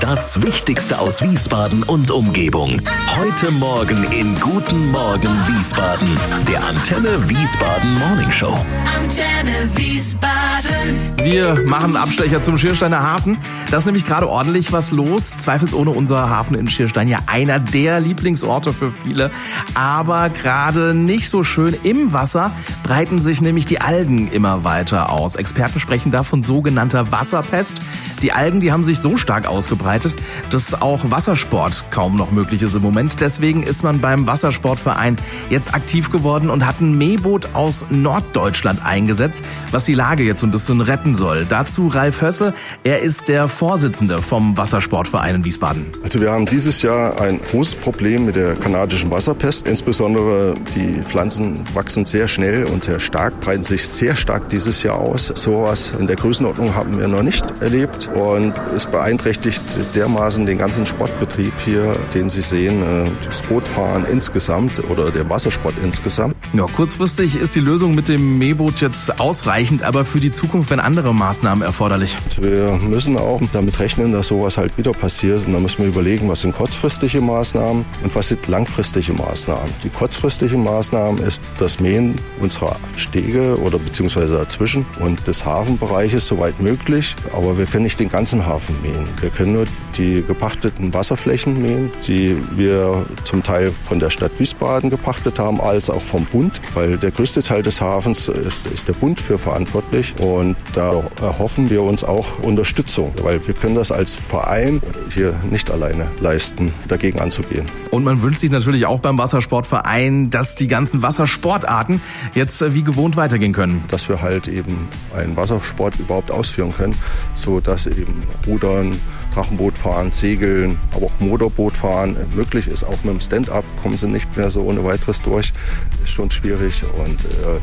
Das Wichtigste aus Wiesbaden und Umgebung. Heute Morgen in Guten Morgen Wiesbaden. Der Antenne Wiesbaden Morning Show. Antenne Wiesbaden. Wir machen einen Abstecher zum Schiersteiner Hafen. Da ist nämlich gerade ordentlich was los. Zweifelsohne unser Hafen in Schierstein ja einer der Lieblingsorte für viele. Aber gerade nicht so schön im Wasser breiten sich nämlich die Algen immer weiter aus. Experten sprechen da von sogenannter Wasserpest. Die Algen, die haben sich so stark ausgebreitet, dass auch Wassersport kaum noch möglich ist im Moment. Deswegen ist man beim Wassersportverein jetzt aktiv geworden und hat ein Mähboot aus Norddeutschland eingesetzt, was die Lage jetzt so ein bisschen retten soll. Dazu Ralf Hössel, er ist der Vorsitzende vom Wassersportverein in Wiesbaden. Also wir haben dieses Jahr ein großes Problem mit der kanadischen Wasserpest. Insbesondere die Pflanzen wachsen sehr schnell und sehr stark, breiten sich sehr stark dieses Jahr aus. Sowas in der Größenordnung haben wir noch nicht erlebt und es beeinträchtigt dermaßen den ganzen Sportbetrieb hier, den Sie sehen, das Bootfahren insgesamt oder der Wassersport insgesamt. Ja, kurzfristig ist die Lösung mit dem Mähboot jetzt ausreichend, aber für die Zukunft werden andere Maßnahmen erforderlich. Wir müssen auch damit rechnen, dass sowas halt wieder passiert. Und da müssen wir überlegen, was sind kurzfristige Maßnahmen und was sind langfristige Maßnahmen. Die kurzfristigen Maßnahmen ist das Mähen unserer Stege oder beziehungsweise dazwischen und des Hafenbereiches soweit möglich. Aber wir können nicht den ganzen Hafen mähen. Wir können nur die gepachteten Wasserflächen mähen, die wir zum Teil von der Stadt Wiesbaden gepachtet haben, als auch vom Bund, weil der größte Teil des Hafens ist der Bund für verantwortlich und da erhoffen wir uns auch Unterstützung, weil wir können das als Verein hier nicht alleine leisten, dagegen anzugehen. Und man wünscht sich natürlich auch beim Wassersportverein, dass die ganzen Wassersportarten jetzt wie gewohnt weitergehen können. Dass wir halt eben einen Wassersport überhaupt ausführen können, so dass eben Rudern, Drachenbootfahren, Segeln, aber auch Motorbootfahren möglich ist. Auch mit dem Stand-up kommen sie nicht mehr so ohne weiteres durch. Ist schon schwierig und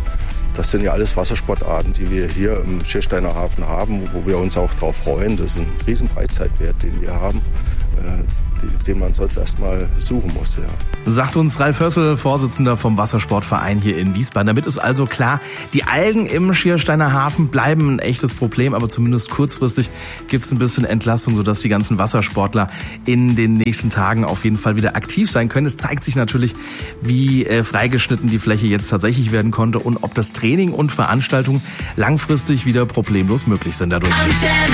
das sind ja alles Wassersportarten, die wir hier im Schiersteiner Hafen haben, wo wir uns auch darauf freuen. Das ist ein riesen Freizeitwert, den wir haben, den man sonst erstmal suchen muss. Ja. Sagt uns Ralf Hössel, Vorsitzender vom Wassersportverein hier in Wiesbaden. Damit ist also klar, die Algen im Schiersteiner Hafen bleiben ein echtes Problem, aber zumindest kurzfristig gibt es ein bisschen Entlastung, sodass die ganzen Wassersportler in den nächsten Tagen auf jeden Fall wieder aktiv sein können. Es zeigt sich natürlich, wie freigeschnitten die Fläche jetzt tatsächlich werden konnte und ob das Training und Veranstaltungen langfristig wieder problemlos möglich sind dadurch.